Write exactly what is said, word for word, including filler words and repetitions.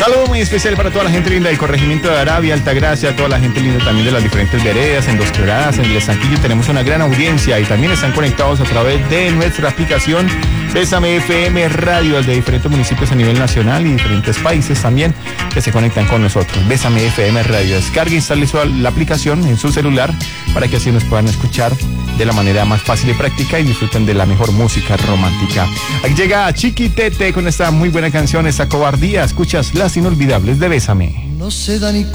Saludo muy especial para toda la gente linda del corregimiento de Arabia, Altagracia, toda la gente linda también de las diferentes veredas, en Dos Quebradas, en el Estanquillo. Tenemos una gran audiencia y también están conectados a través de nuestra aplicación Bésame F M Radio, de diferentes municipios a nivel nacional y diferentes países también que se conectan con nosotros. Bésame F M Radio. Descargue e instale su, la aplicación en su celular para que así nos puedan escuchar de la manera más fácil y práctica y disfruten de la mejor música romántica. Aquí llega Chiquitete con esta muy buena canción, esa cobardía. Escuchas las inolvidables de Bésame. No se da ni